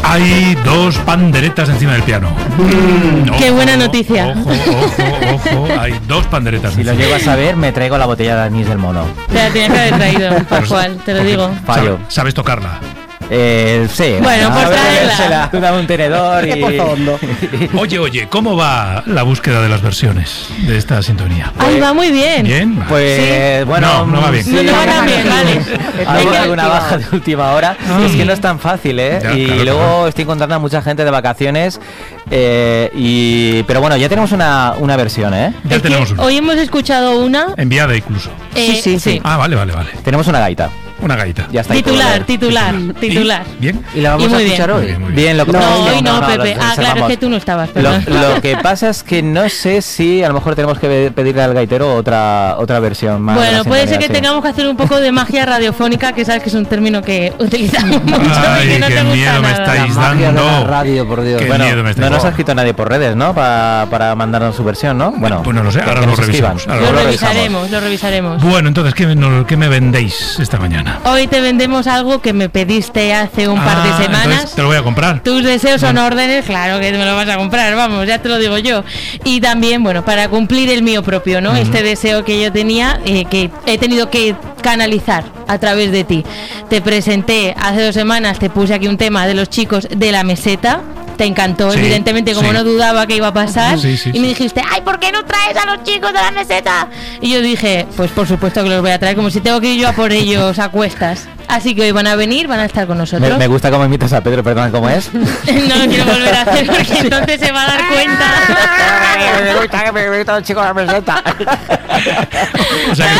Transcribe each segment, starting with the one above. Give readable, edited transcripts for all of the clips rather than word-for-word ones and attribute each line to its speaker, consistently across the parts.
Speaker 1: Hay 2 panderetas encima del piano.
Speaker 2: Qué buena noticia.
Speaker 1: Ojo, hay 2 panderetas.
Speaker 3: Si lo llego a saber, me traigo la botella de anís del mono.
Speaker 2: Te la tienes que haber traído, Pascual, te lo digo.
Speaker 3: Fallo.
Speaker 1: ¿Sabes tocarla?
Speaker 3: Sí.
Speaker 2: Bueno, pues tráela.
Speaker 3: Tú dame un tenedor y...
Speaker 1: Oye, ¿cómo va la búsqueda de las versiones de esta sintonía?
Speaker 2: Ahí va muy bien.
Speaker 1: ¿Bien?
Speaker 3: Pues,
Speaker 2: sí.
Speaker 3: bueno...
Speaker 1: No va bien.
Speaker 3: Sí.
Speaker 2: No va tan bien, vale.
Speaker 3: Alguna baja de última hora. Es que no es tan fácil, ¿eh?
Speaker 1: Ya,
Speaker 3: y
Speaker 1: claro,
Speaker 3: luego
Speaker 1: claro.
Speaker 3: estoy encontrando a mucha gente de vacaciones. Pero bueno, ya tenemos una versión, ¿eh?
Speaker 1: Ya tenemos una.
Speaker 2: Hoy hemos escuchado una...
Speaker 1: Enviada incluso.
Speaker 2: Sí.
Speaker 1: Ah, vale.
Speaker 3: Tenemos una gaita.
Speaker 1: Una gaita.
Speaker 3: Ya está. ahí
Speaker 2: Titular.
Speaker 1: ¿Y? ¿Bien?
Speaker 3: ¿Y la vamos
Speaker 2: Y muy
Speaker 3: a escuchar
Speaker 1: bien.
Speaker 3: hoy?
Speaker 1: Muy bien.
Speaker 3: Bien, lo que pasa
Speaker 2: No,
Speaker 3: es que-
Speaker 2: hoy no, Pepe.
Speaker 3: lo
Speaker 2: Claro, es
Speaker 3: reservamos.
Speaker 2: que tú no estabas, perdón.
Speaker 3: Lo que pasa es que no sé si a lo mejor tenemos que pedirle al gaitero otra versión más. de
Speaker 2: Bueno,
Speaker 3: la
Speaker 2: puede ser que
Speaker 3: sintonía, sí.
Speaker 2: tengamos que hacer un poco de magia radiofónica, que sabes que es un término que utilizamos mucho y
Speaker 1: Ay,
Speaker 2: que no
Speaker 1: qué
Speaker 2: te gusta
Speaker 1: miedo me
Speaker 2: nada.
Speaker 1: estáis
Speaker 4: La magia de la
Speaker 1: dando.
Speaker 4: radio, por Dios.
Speaker 1: Qué
Speaker 3: Bueno,
Speaker 1: miedo me estáis
Speaker 3: no nos ha
Speaker 1: dando.
Speaker 3: escrito nadie por redes, ¿no? Para mandarnos su versión, ¿no? Bueno,
Speaker 1: Pues no lo sé, ahora
Speaker 3: que
Speaker 1: lo
Speaker 3: nos escriban.
Speaker 1: revisamos. Ahora
Speaker 2: Lo
Speaker 3: revisamos.
Speaker 2: revisaremos.
Speaker 1: Bueno, entonces, ¿qué me vendéis esta mañana?
Speaker 2: Hoy te vendemos algo que me pediste hace un par de semanas.
Speaker 1: Entonces te lo voy a comprar.
Speaker 2: Tus deseos son órdenes, claro que me lo vas a comprar, vamos, ya te lo digo yo. Y también, bueno, para cumplir el mío propio, ¿no? Este deseo que yo tenía, que he tenido que canalizar a través de ti. Te presenté hace 2 semanas, te puse aquí un tema de los chicos de La Meseta. Te encantó,
Speaker 1: Sí,
Speaker 2: evidentemente, como
Speaker 1: sí.
Speaker 2: no dudaba que iba a pasar.
Speaker 1: Sí,
Speaker 2: y me dijiste, ay, ¿por qué no traes a los chicos de La Meseta? Y yo dije, pues por supuesto que los voy a traer, como si tengo que ir yo a por ellos a cuestas. Así que hoy van a venir, van a estar con nosotros.
Speaker 3: Me gusta cómo imitas a Pedro, perdón, ¿cómo es?
Speaker 2: No lo quiero volver a hacer porque entonces se va a dar cuenta.
Speaker 3: me gusta el chico de la meseta.
Speaker 1: O sea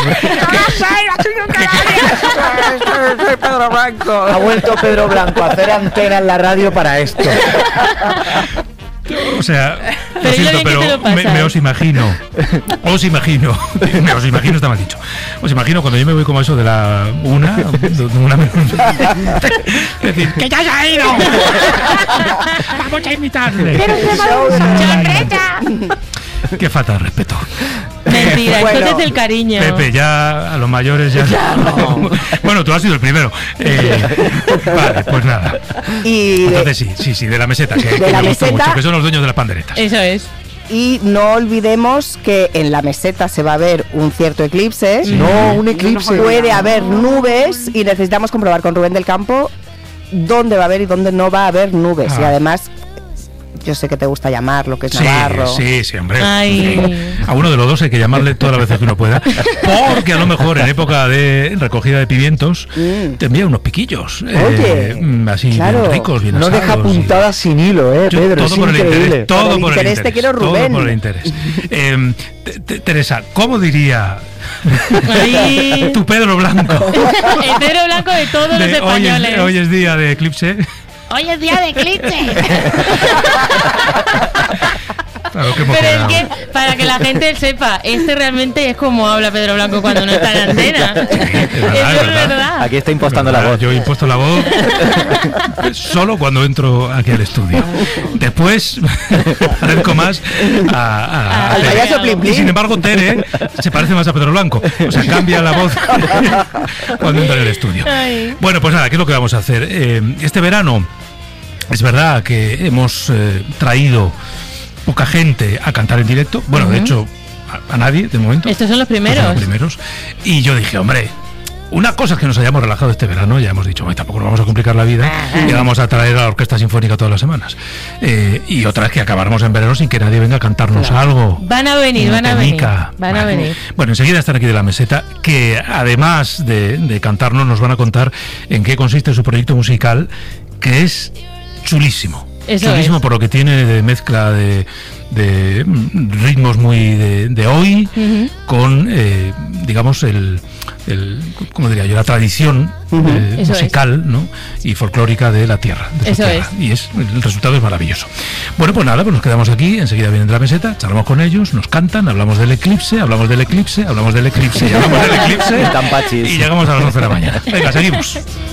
Speaker 3: Soy Pedro Blanco.
Speaker 4: Ha vuelto Pedro Blanco a hacer antena en la radio para esto.
Speaker 1: O sea,
Speaker 2: Pero
Speaker 1: lo
Speaker 2: yo
Speaker 1: siento,
Speaker 2: bien que
Speaker 1: pero
Speaker 2: te lo pasas.
Speaker 1: me os imagino, está mal dicho. Os imagino cuando yo me voy como eso de la una es decir, que ya se ha ido. Vamos a imitarle. Qué falta de respeto.
Speaker 2: Mentira,
Speaker 4: Bueno,
Speaker 2: entonces el cariño.
Speaker 1: Pepe, ya a los mayores ya. Bueno, tú has sido el primero. Vale, pues nada.
Speaker 4: Y,
Speaker 1: Entonces sí, de La Meseta, que
Speaker 4: La
Speaker 1: me gusta
Speaker 4: Meseta.
Speaker 1: mucho, que son los dueños de las panderetas.
Speaker 2: Eso es.
Speaker 4: y no olvidemos que en La Meseta se va a ver un cierto eclipse.
Speaker 3: No, un eclipse.
Speaker 4: Puede haber nubes y necesitamos comprobar con Rubén del Campo dónde va a haber y dónde no va a haber nubes.
Speaker 1: Ah.
Speaker 4: Y además, yo sé que te gusta llamar lo que es Navarro.
Speaker 1: Sí, hombre.
Speaker 2: Ay.
Speaker 1: A uno de los dos hay que llamarle todas las veces que uno pueda, porque a lo mejor en época de recogida de pimientos te envía unos piquillos.
Speaker 4: Oye,
Speaker 1: así
Speaker 4: claro.
Speaker 1: bien ricos, bien
Speaker 3: No
Speaker 1: asados.
Speaker 3: deja puntadas sin hilo,
Speaker 1: Yo,
Speaker 3: Pedro,
Speaker 1: todo
Speaker 3: es
Speaker 1: por el
Speaker 3: increíble.
Speaker 1: interés, todo
Speaker 4: Por el
Speaker 1: por el
Speaker 4: interés te quiero,
Speaker 1: todo
Speaker 4: Rubén.
Speaker 1: por el interés. Teresa, ¿cómo diría
Speaker 2: Ay.
Speaker 1: tu Pedro Blanco?
Speaker 2: El Pedro Blanco de todos los españoles.
Speaker 1: Hoy es día de eclipse.
Speaker 2: Hoy es día de eclipse.
Speaker 1: Claro, que hemos
Speaker 2: Pero es
Speaker 1: quedado.
Speaker 2: que, para que la gente sepa, este realmente es como habla Pedro Blanco cuando no está en antena.
Speaker 1: es
Speaker 2: Eso
Speaker 1: verdad,
Speaker 2: es
Speaker 1: es verdad.
Speaker 2: verdad.
Speaker 3: Aquí está impostando la voz.
Speaker 1: Yo he impuesto la voz solo cuando entro aquí al estudio. Después parezco más a
Speaker 4: Al
Speaker 1: Tere.
Speaker 4: payaso Plin
Speaker 1: Y
Speaker 4: Plin.
Speaker 1: sin embargo, Tere se parece más a Pedro Blanco. O sea, cambia la voz cuando entra en el estudio.
Speaker 2: Ay.
Speaker 1: Bueno, pues nada, ¿qué es lo que vamos a hacer? Este verano es verdad que hemos traído poca gente a cantar en directo. Bueno, de hecho, a nadie de momento.
Speaker 2: Estos son los primeros.
Speaker 1: Estos son los primeros. Y yo dije, hombre, una cosa es que nos hayamos relajado este verano, ya hemos dicho, "Ay, tampoco nos vamos a complicar la vida y vamos a traer a la Orquesta Sinfónica todas las semanas. Y otra es que acabáramos en verano sin que nadie venga a cantarnos algo.
Speaker 2: Van a venir,
Speaker 1: Una
Speaker 2: van a venir.
Speaker 1: temica.
Speaker 2: Van a venir.
Speaker 1: Bueno, enseguida están aquí de La Meseta, que además de cantarnos, nos van a contar en qué consiste su proyecto musical, que es chulísimo.
Speaker 2: Eso
Speaker 1: Chulísimo
Speaker 2: es.
Speaker 1: por lo que tiene de mezcla de ritmos muy de hoy con, digamos, ¿cómo diría yo? La tradición
Speaker 2: Eso
Speaker 1: musical, ¿no? Y folclórica de la tierra. De su
Speaker 2: Eso
Speaker 1: tierra. Y el resultado es maravilloso. Bueno, pues nada, pues nos quedamos aquí, enseguida vienen de La Meseta, charlamos con ellos, nos cantan, hablamos del eclipse, hablamos del eclipse, hablamos del eclipse y hablamos del eclipse
Speaker 3: Tan pachis.
Speaker 1: y llegamos a las 11 de la mañana. Venga, seguimos.